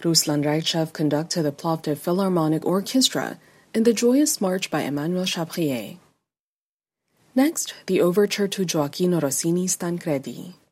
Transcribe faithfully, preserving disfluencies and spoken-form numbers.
Ruslan Raichev conducted the Plovdiv Philharmonic Orchestra in the Joyous March by Emmanuel Chabrier. Next, the overture to Gioacchino Rossini's Tancredi.